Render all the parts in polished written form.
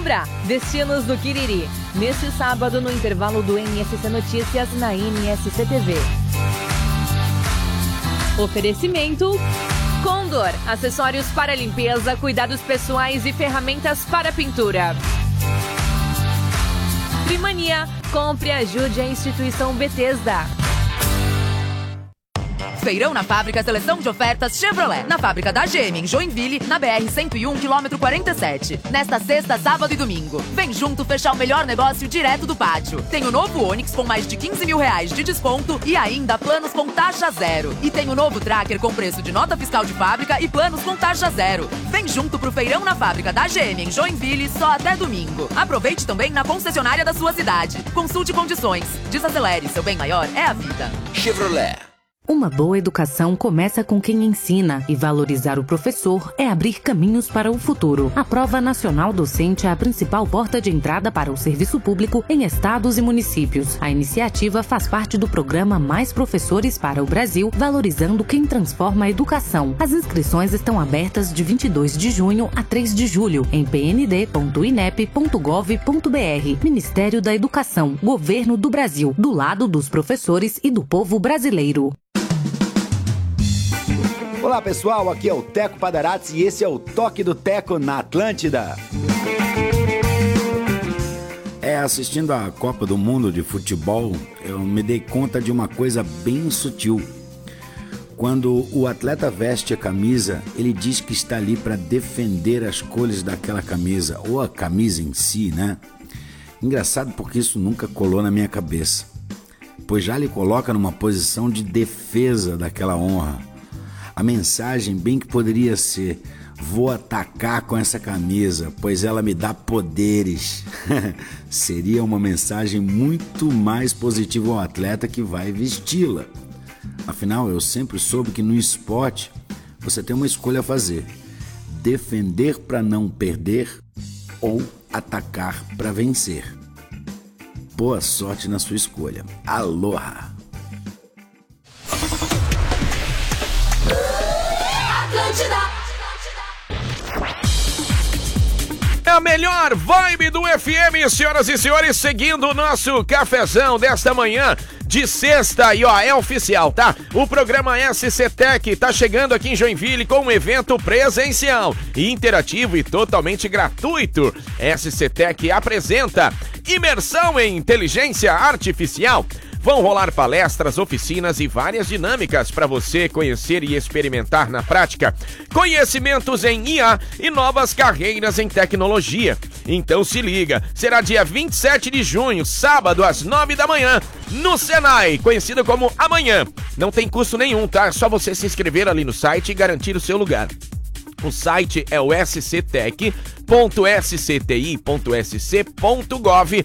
Sombra, Destinos do Quiriri. Neste sábado, no intervalo do NSC Notícias na NSC TV. Oferecimento Condor, acessórios para limpeza, cuidados pessoais e ferramentas para pintura. Trimania, compre e ajude a instituição Bethesda. Feirão na Fábrica, seleção de ofertas Chevrolet. Na fábrica da GM, em Joinville, na BR-101, quilômetro 47. Nesta sexta, sábado e domingo. Vem junto fechar o melhor negócio direto do pátio. Tem o novo Onix com mais de 15 mil reais de desconto e ainda planos com taxa zero. E tem o novo Tracker com preço de nota fiscal de fábrica e planos com taxa zero. Vem junto pro Feirão na Fábrica da GM, em Joinville, só até domingo. Aproveite também na concessionária da sua cidade. Consulte condições. Desacelere, seu bem maior é a vida. Chevrolet. Uma boa educação começa com quem ensina, e valorizar o professor é abrir caminhos para o futuro. A Prova Nacional Docente é a principal porta de entrada para o serviço público em estados e municípios. A iniciativa faz parte do programa Mais Professores para o Brasil, valorizando quem transforma a educação. As inscrições estão abertas de 22 de junho a 3 de julho em pnd.inep.gov.br. Ministério da Educação, Governo do Brasil, do lado dos professores e do povo brasileiro. Olá pessoal, aqui é o Teco Padarats e esse é o Toque do Teco na Atlântida. Assistindo a Copa do Mundo de Futebol, eu me dei conta de uma coisa bem sutil. Quando o atleta veste a camisa, ele diz que está ali para defender as cores daquela camisa, ou a camisa em si, né? Engraçado porque isso nunca colou na minha cabeça, pois já lhe coloca numa posição de defesa daquela honra. A mensagem bem que poderia ser: vou atacar com essa camisa, pois ela me dá poderes. Seria uma mensagem muito mais positiva ao atleta que vai vesti-la. Afinal, eu sempre soube que no esporte você tem uma escolha a fazer: defender para não perder ou atacar para vencer. Boa sorte na sua escolha. Aloha! É a melhor vibe do FM, senhoras e senhores, seguindo o nosso cafezão desta manhã de sexta. E ó, é oficial, tá? O programa SC Tech tá chegando aqui em Joinville com um evento presencial, interativo e totalmente gratuito. SC Tech apresenta Imersão em Inteligência Artificial. Vão rolar palestras, oficinas e várias dinâmicas para você conhecer e experimentar na prática conhecimentos em IA e novas carreiras em tecnologia. Então se liga, será dia 27 de junho, sábado, às 9 da manhã, no Senai, conhecido como Amanhã. Não tem custo nenhum, tá? É só você se inscrever ali no site e garantir o seu lugar. O site é o sctech.sci.sc.gov.br.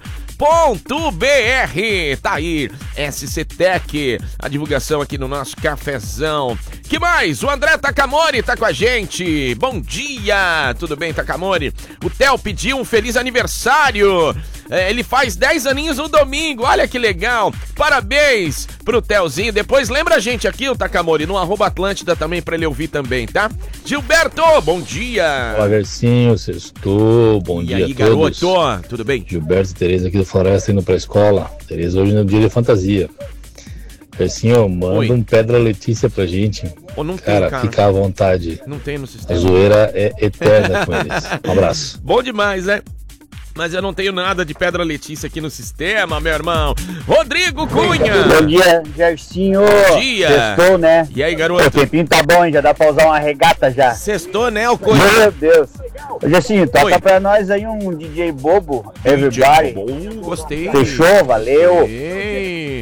Tá aí, SC Tech, a divulgação aqui no nosso cafezão. Que mais? O André Takamori tá com a gente. Bom dia, tudo bem, Takamori? O Theo pediu um feliz aniversário. Ele faz 10 aninhos no domingo, olha que legal. Parabéns pro Theozinho. Depois lembra a gente aqui, o Takamori, no @Atlântida também pra ele ouvir também, tá? Gilberto, bom dia. Olá, Garcinho, sextou, bom dia aí, a todos. garoto, tudo bem? Gilberto e Tereza aqui do Floresta indo pra escola. Tereza hoje no dia de fantasia. Garcinho, manda um Pedra Letícia pra gente. Não tem, cara, fica à vontade. Não tem no sistema. A zoeira é eterna com eles. Um abraço. Bom demais, né? Mas eu não tenho nada de Pedra Letícia aqui no sistema, meu irmão. Rodrigo Cunha. Bom dia, Gercinho. Bom dia. Sextou, né? E aí, garoto? O tempinho tá bom, hein? Já dá pra usar uma regata já. Sextou, né, o Cunha? Meu Deus. Ô, Gercinho, toca pra nós aí um DJ Bobo, Everybody. Gostei. Fechou, valeu. Ei.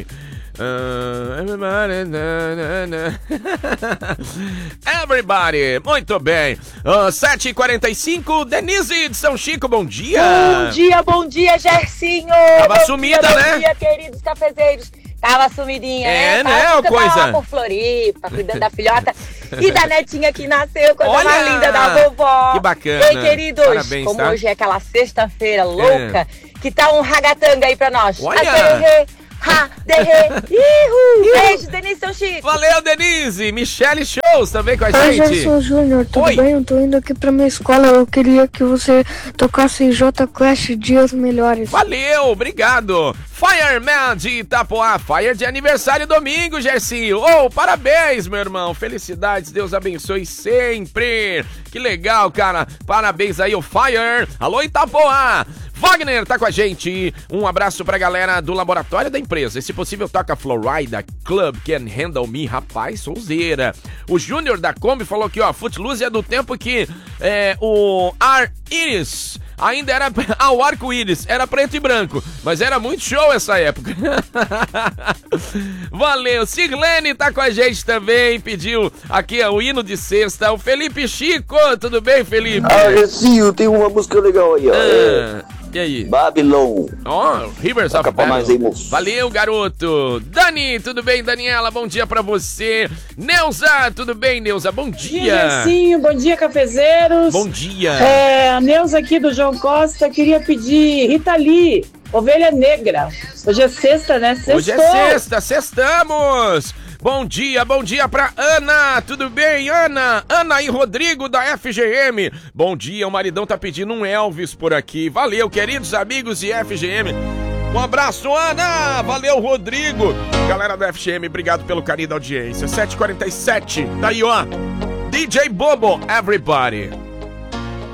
Everybody, muito bem. 7h45, Denise de São Chico, bom dia. Bom dia, Gercinho. Tava sumida, né? Bom dia, queridos cafezeiros. Tava sumidinha, né, ô coisa? Tava por Floripa, cuidando da filhota e da netinha que nasceu, coisa Olha! mais linda da vovó. Que bacana. Ei, queridos, parabéns, como tá? hoje é aquela sexta-feira louca, que tá um ragatanga aí pra nós. Olha! Atererê, Beijo, Denise, seu Chico. Valeu, Denise. Michele Shows também com a Oi, gente. Gerson Júnior, tudo Oi. bem? Eu tô indo aqui pra minha escola. Eu queria que você tocasse J Quest Dias Melhores. Valeu, obrigado. Fireman de Itapoá, Fire de aniversário domingo, Gersinho. Parabéns, meu irmão. Felicidades, Deus abençoe sempre. Que legal, cara. Parabéns aí, o Fire. Alô, Itapoá. Wagner tá com a gente. Um abraço pra galera do laboratório da empresa. Se possível, toca Florida Club Can Handle Me. Rapaz, souzeira. O Júnior da Kombi falou aqui, ó, Footloose é do tempo que o Ar-Iris ainda era... o arco-íris era preto e branco, mas era muito show essa época. Valeu. Sirlene tá com a gente também, pediu aqui o hino de sexta. O Felipe Chico, tudo bem, Felipe? Sim, tem uma música legal aí, ó. E aí? Babylon. Rivers of Babylon. Valeu, garoto. Dani, tudo bem, Daniela? Bom dia pra você. Neuza, tudo bem, Neuza? Bom dia. Sim, bom dia, cafezeiros. Bom dia. A Neuza aqui do João Costa queria pedir Rita Lee, Ovelha Negra. Hoje é sexta, né? Sextou. Hoje é sexta, sextamos. Bom dia pra Ana, tudo bem, Ana? Ana e Rodrigo da FGM. Bom dia, o maridão tá pedindo um Elvis por aqui. Valeu, queridos amigos de FGM. Um abraço, Ana. Valeu, Rodrigo. Galera da FGM, obrigado pelo carinho da audiência. 7h47, tá aí, ó. DJ Bobo, Everybody.